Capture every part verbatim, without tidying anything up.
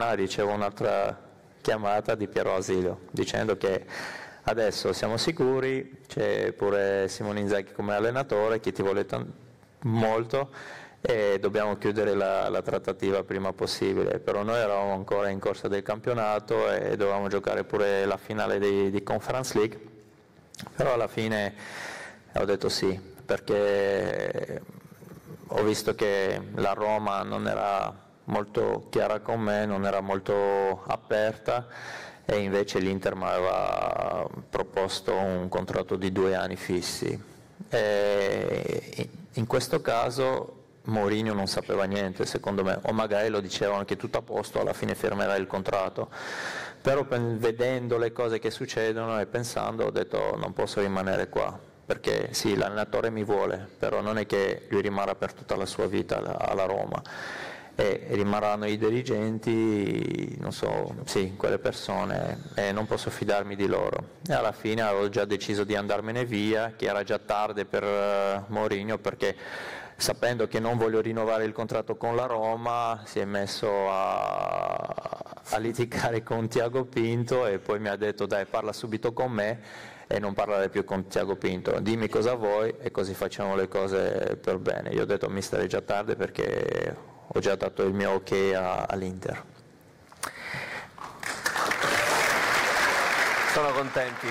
settimana ricevo un'altra chiamata di Piero Asilio dicendo che adesso siamo sicuri, c'è pure Simone Inzaghi come allenatore che ti vuole t- molto e dobbiamo chiudere la, la trattativa prima possibile. Però noi eravamo ancora in corsa del campionato e dovevamo giocare pure la finale di, di Conference League, però alla fine ho detto sì, perché ho visto che la Roma non era molto chiara con me, non era molto aperta, e invece l'Inter mi aveva proposto un contratto di due anni fissi. E in questo caso Mourinho non sapeva niente, secondo me, o magari lo dicevano che tutto a posto, alla fine firmerà il contratto, però vedendo le cose che succedono e pensando ho detto non posso rimanere qua, perché sì, l'allenatore mi vuole, però non è che lui rimarrà per tutta la sua vita alla, alla Roma, e rimarranno i dirigenti, non so, sì, quelle persone, e non posso fidarmi di loro. E alla fine avevo già deciso di andarmene via, che era già tardi per uh, Mourinho, perché sapendo che non voglio rinnovare il contratto con la Roma si è messo a, a litigare con Tiago Pinto e poi mi ha detto dai, parla subito con me e non parlare più con Tiago Pinto, dimmi cosa vuoi e così facciamo le cose per bene. Io ho detto mister è già tardi perché ho già dato il mio ok a, all'Inter. Sono contenti.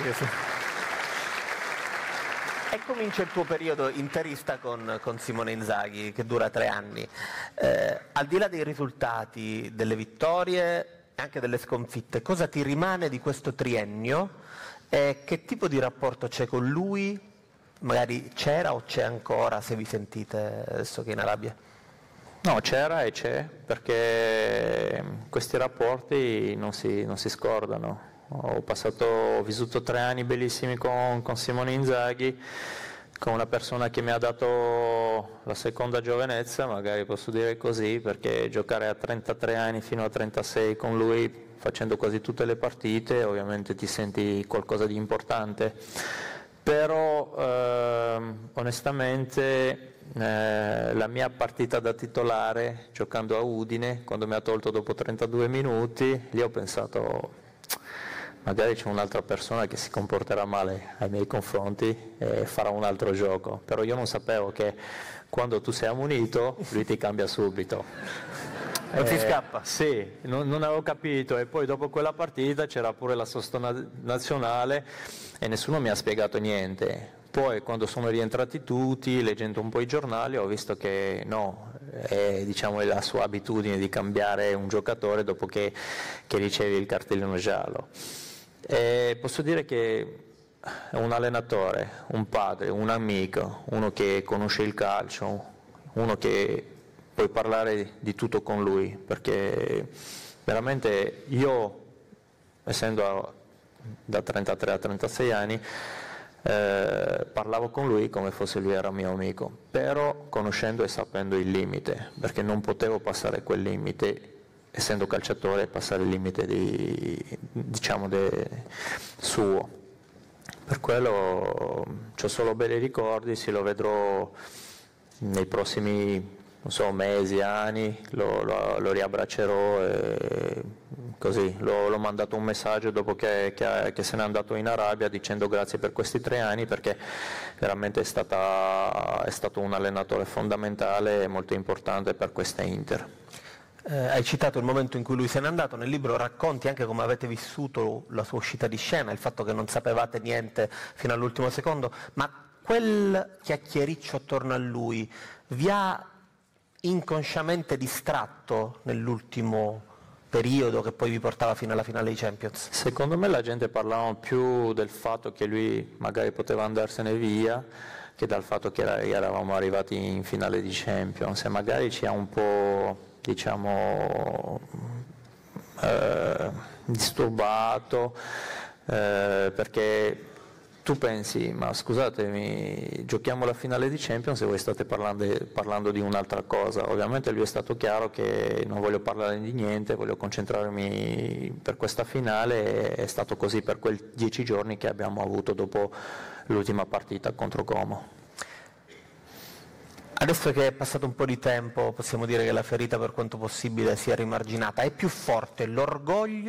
E comincia il tuo periodo interista con, con Simone Inzaghi, che dura tre anni. Eh, al di là dei risultati, delle vittorie e anche delle sconfitte, cosa ti rimane di questo triennio e che tipo di rapporto c'è con lui? Magari c'era o c'è ancora, se vi sentite adesso che è in Arabia? No, c'era e c'è, perché questi rapporti non si, non si scordano. Ho passato, ho vissuto tre anni bellissimi con, con Simone Inzaghi, con una persona che mi ha dato la seconda giovinezza, magari posso dire così, perché giocare a trentatré anni fino a trentasei con lui, facendo quasi tutte le partite, ovviamente ti senti qualcosa di importante. Però ehm, onestamente eh, la mia partita da titolare giocando a Udine, quando mi ha tolto dopo trentadue minuti, lì ho pensato magari c'è un'altra persona che si comporterà male ai miei confronti e farà un altro gioco, però io non sapevo che quando tu sei ammonito lui ti cambia subito. Non eh, si scappa? Sì, non, non avevo capito, e poi dopo quella partita c'era pure la sosta nazionale e nessuno mi ha spiegato niente. Poi quando sono rientrati tutti, leggendo un po' i giornali, ho visto che no, è, diciamo, è la sua abitudine di cambiare un giocatore dopo che, che ricevi il cartellino giallo. E posso dire che è un allenatore, un padre, un amico, uno che conosce il calcio, uno che puoi parlare di tutto con lui, perché veramente io, essendo da trentatré a trentasei anni, eh, parlavo con lui come fosse lui era mio amico, però conoscendo e sapendo il limite, perché non potevo passare quel limite, essendo calciatore, passare il limite di, diciamo de, suo. Per quello ho solo belli ricordi, se lo vedrò nei prossimi non so, mesi, anni, lo, lo, lo riabbraccerò e così. L'ho, l'ho mandato un messaggio dopo che, che, che se n'è andato in Arabia dicendo grazie per questi tre anni, perché veramente è, stata, è stato un allenatore fondamentale e molto importante per questa Inter. Eh, hai citato il momento in cui lui se n'è andato, nel libro racconti anche come avete vissuto la sua uscita di scena, il fatto che non sapevate niente fino all'ultimo secondo, ma quel chiacchiericcio attorno a lui vi ha inconsciamente distratto nell'ultimo periodo che poi vi portava fino alla finale di Champions? Secondo me la gente parlava più del fatto che lui magari poteva andarsene via che dal fatto che eravamo arrivati in finale di Champions, e magari ci ha un po', diciamo, eh, disturbato, eh, perché tu pensi, ma scusatemi, giochiamo la finale di Champions e voi state parlando, parlando di un'altra cosa. Ovviamente lui è stato chiaro che non voglio parlare di niente, voglio concentrarmi per questa finale, e è stato così per quei dieci giorni che abbiamo avuto dopo l'ultima partita contro Como. Adesso che è passato un po' di tempo, possiamo dire che la ferita per quanto possibile sia rimarginata. È più forte l'orgoglio